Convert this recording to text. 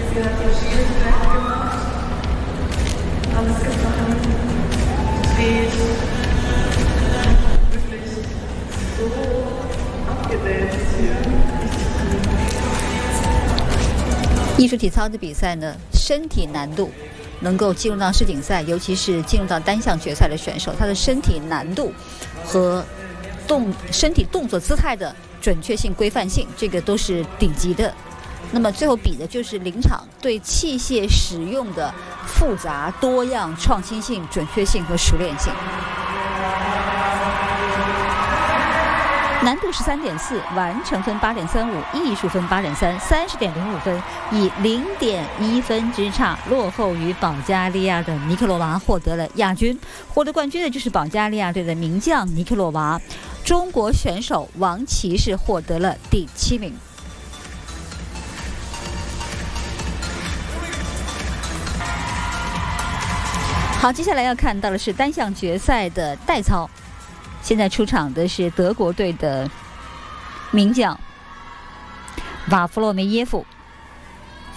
Sie hat ihr schwierig gemacht. Alles gefallen. Dreht. Wirklich so abgedämpft hier. 艺术体操的比赛呢，身体难度能够进入到世锦赛，尤其是进入到单项决赛的选手，他的身体难度和身体动作姿态的准确性、规范性，这个都是顶级的。那么最后比的就是临场对器械使用的复杂、多样、创新性、准确性和熟练性。难度13.4，完成分8.35，艺术分8.3，30.05分，以0.1分之差落后于保加利亚的尼克罗娃，获得了亚军。获得冠军的就是保加利亚队的名将尼克罗娃。中国选手王琦是获得了第7名。好，接下来要看到的是单项决赛的代操。现在出场的是德国队的名将瓦弗洛梅耶夫。